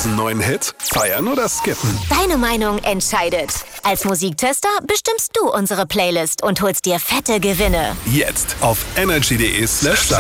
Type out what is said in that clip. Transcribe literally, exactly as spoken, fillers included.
diesen neuen Hit? Feiern oder skippen? Deine Meinung entscheidet. Als Musiktester bestimmst du unsere Playlist und holst dir fette Gewinne. Jetzt auf energy punkt de slash